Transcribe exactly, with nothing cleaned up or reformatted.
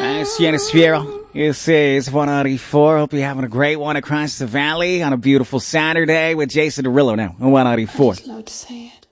It's Yanisphere. This is one ninety-four. Hope you're having a great one across the valley on a beautiful Saturday with Jason Derulo now on one ninety-four. I just love to say it.